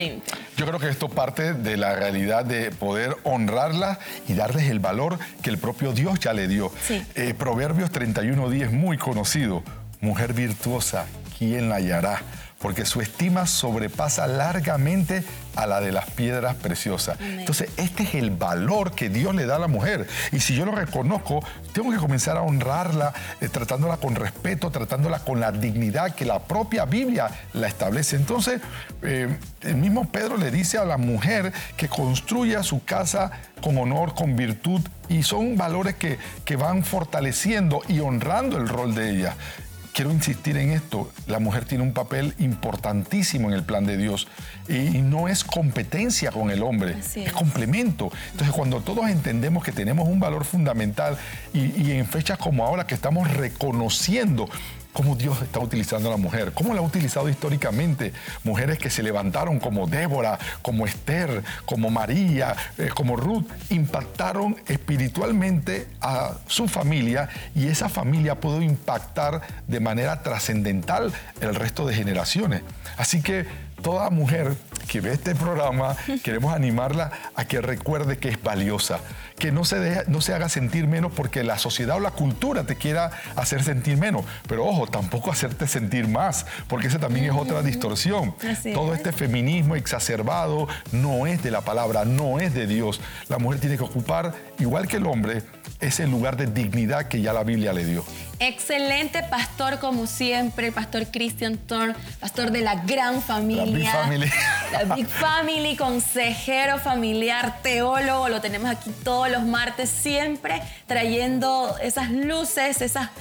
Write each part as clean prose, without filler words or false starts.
Yo creo que esto parte de la realidad de poder honrarlas y darles el valor que el propio Dios ya le dio. Sí. Proverbios 31:10 es muy conocido. Mujer virtuosa, ¿quién la hallará? Porque su estima sobrepasa largamente a la de las piedras preciosas. Amén. Entonces, este es el valor que Dios le da a la mujer. Y si yo lo reconozco, tengo que comenzar a honrarla, tratándola con respeto, tratándola con la dignidad que la propia Biblia la establece. Entonces, el mismo Pedro le dice a la mujer que construya su casa con honor, con virtud, y son valores que van fortaleciendo y honrando el rol de ella. Quiero insistir en esto, la mujer tiene un papel importantísimo en el plan de Dios y no es competencia con el hombre, es complemento. Entonces, cuando todos entendemos que tenemos un valor fundamental y en fechas como ahora que estamos reconociendo cómo Dios está utilizando a la mujer, cómo la ha utilizado históricamente. Mujeres que se levantaron como Débora, como Esther, como María, como Ruth, impactaron espiritualmente a su familia y esa familia pudo impactar de manera trascendental el resto de generaciones. Así que toda mujer que ve este programa, queremos animarla a que recuerde que es valiosa, que no se haga sentir menos porque la sociedad o la cultura te quiera hacer sentir menos. Pero ojo, tampoco hacerte sentir más, porque esa también es otra distorsión. Todo este feminismo exacerbado no es de la palabra, no es de Dios. La mujer tiene que ocupar, igual que el hombre, ese lugar de dignidad que ya la Biblia le dio. Excelente pastor, como siempre, el pastor Christian Thorn, pastor de la gran familia. La Big Family. La Big Family, consejero familiar, teólogo, lo tenemos aquí todos los martes, siempre trayendo esas luces,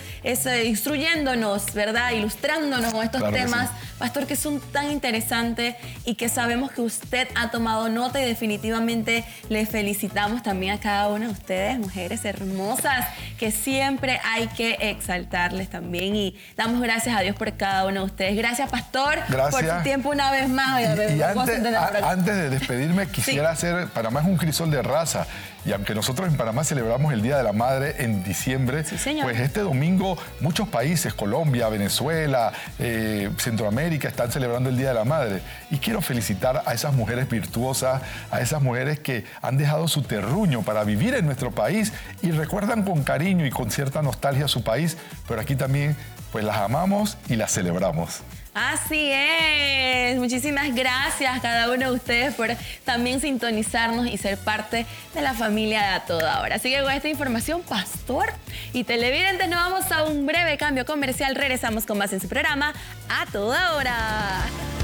instruyéndonos, ¿verdad? Ilustrándonos con estos temas, sí, pastor, que son tan interesantes y que sabemos que usted ha tomado nota y definitivamente le felicitamos también a cada una de ustedes, mujeres hermosas, que siempre hay que exaltarles también y damos gracias a Dios por cada uno de ustedes. Gracias, pastor, por su tiempo una vez más. Y antes de despedirme, quisiera hacer, Panamá es un crisol de raza, y aunque nosotros en Panamá celebramos el Día de la Madre en diciembre, pues este domingo muchos países, Colombia, Venezuela, Centroamérica, están celebrando el Día de la Madre. Y quiero felicitar a esas mujeres virtuosas, a esas mujeres que han dejado su terruño para vivir en nuestro país y recuerdan con cariño y con cierta nostalgia su país, pero aquí también pues las amamos y las celebramos. Así es. Muchísimas gracias a cada uno de ustedes por también sintonizarnos y ser parte de la familia de A Toda Hora. Así que con esta información, pastor y televidentes, nos vamos a un breve cambio comercial. Regresamos con más en su programa A Toda Hora.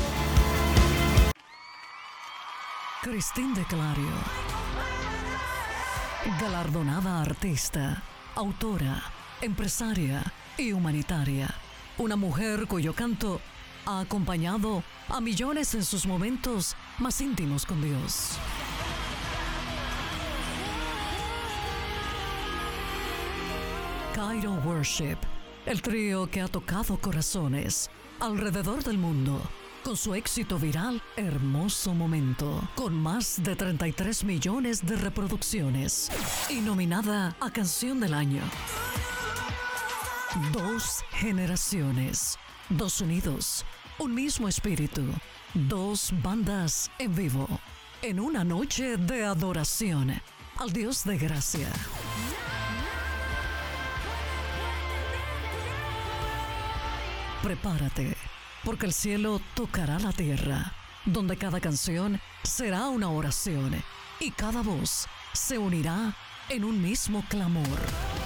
Cristín de Clario, galardonada artista, autora, empresaria y humanitaria. Una mujer cuyo canto ha acompañado a millones en sus momentos más íntimos con Dios. Cairo Worship, el trío que ha tocado corazones alrededor del mundo con su éxito viral Hermoso Momento, con más de 33 millones de reproducciones y nominada a Canción del Año. 2 generaciones, 2 unidos, un mismo espíritu, 2 bandas en vivo, en una noche de adoración al Dios de gracia. Prepárate, porque el cielo tocará la tierra, donde cada canción será una oración y cada voz se unirá en un mismo clamor.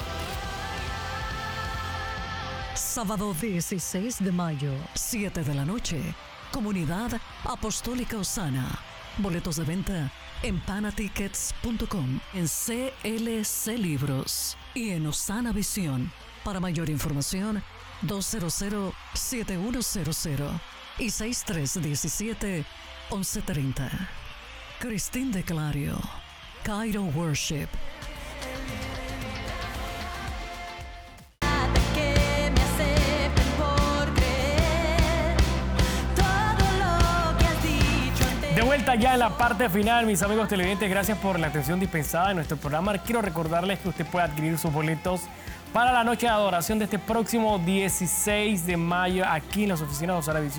Sábado 16 de mayo, 7 de la noche, Comunidad Apostólica Osana. Boletos de venta en panatickets.com, en CLC Libros y en Osana Visión. Para mayor información, 200-7100 y 6317-1130. Cristín de Clario, Cairo Worship. De vuelta ya en la parte final, mis amigos televidentes, gracias por la atención dispensada en nuestro programa. Quiero recordarles que usted puede adquirir sus boletos para la noche de adoración de este próximo 16 de mayo aquí en las oficinas de Osana Visión.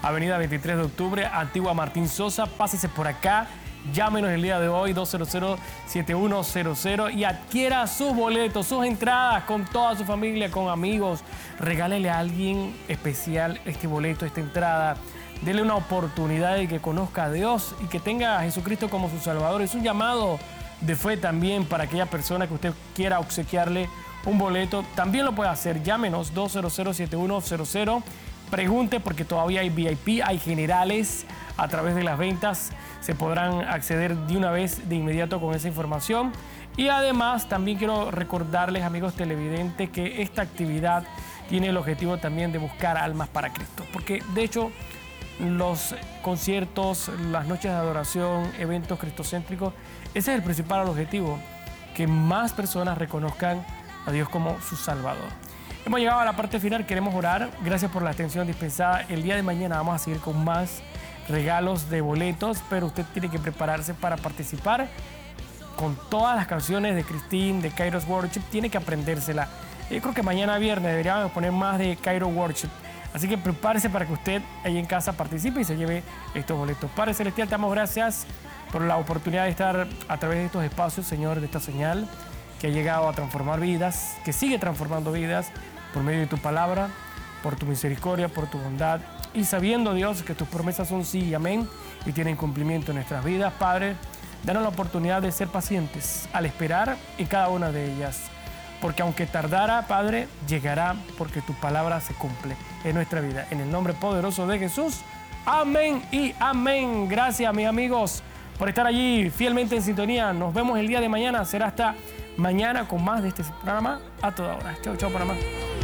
Avenida 23 de Octubre, Antigua Martín Sosa. Pásese por acá. Llámenos el día de hoy, 200-7100, y adquiera sus boletos, sus entradas con toda su familia, con amigos. Regálele a alguien especial este boleto, esta entrada. Dele una oportunidad de que conozca a Dios y que tenga a Jesucristo como su Salvador. Es un llamado de fe también para aquella persona que usted quiera obsequiarle un boleto. También lo puede hacer. Llámenos, 200-7100. Pregunte, porque todavía hay VIP, hay generales. A través de las ventas se podrán acceder de una vez, de inmediato, con esa información. Y además también quiero recordarles, amigos televidentes, que esta actividad tiene el objetivo también de buscar almas para Cristo. Porque de hecho los conciertos, las noches de adoración, eventos cristocéntricos, ese es el principal objetivo, que más personas reconozcan a Dios como su Salvador. Hemos llegado a la parte final, queremos orar. Gracias por la atención dispensada. El día de mañana vamos a seguir con más regalos de boletos, pero usted tiene que prepararse para participar con todas las canciones de Christine, de Kairos Worship. Tiene que aprendérsela. Yo creo que mañana viernes deberíamos poner más de Kairos Worship. Así que prepárese para que usted ahí en casa participe y se lleve estos boletos. Padre Celestial, te damos gracias por la oportunidad de estar a través de estos espacios, Señor, de esta señal que ha llegado a transformar vidas, que sigue transformando vidas por medio de tu palabra, por tu misericordia, por tu bondad. Y sabiendo, Dios, que tus promesas son sí y amén y tienen cumplimiento en nuestras vidas, Padre, danos la oportunidad de ser pacientes al esperar en cada una de ellas. Porque aunque tardara, Padre, llegará, porque tu palabra se cumple en nuestra vida. En el nombre poderoso de Jesús, amén y amén. Gracias, mis amigos, por estar allí fielmente en sintonía. Nos vemos el día de mañana. Será hasta mañana con más de este programa a toda hora. Chau, chau, Panamá.